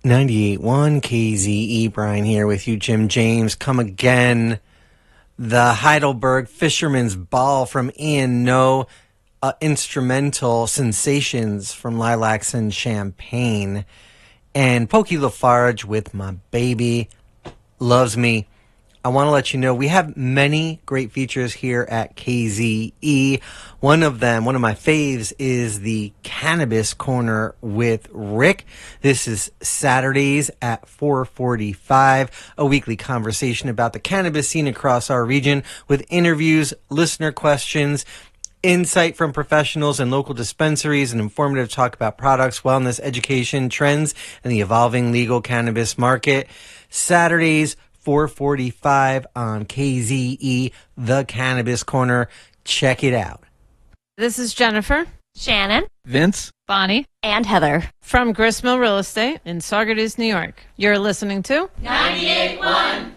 98.1 KZE, Brian here with you. Jim James, come again. The Heidelberg Fisherman's Ball from Ian No, instrumental sensations from Lilacs and Champagne. And Pokey Lafarge with My Baby Loves Me. I want to let you know we have many great features here at KZE. One of them, one of my faves, is the Cannabis Corner with Rick. This is Saturdays at 4:45, a weekly conversation about the cannabis scene across our region with interviews, listener questions, insight from professionals and local dispensaries, and informative talk about products, wellness, education, trends, and the evolving legal cannabis market. Saturdays, 4:45 on KZE, The Cannabis Corner. Check it out. This is Jennifer, Shannon, Vince, Bonnie, and Heather from Gristmill Real Estate in Saugerties, New York. You're listening to 98.1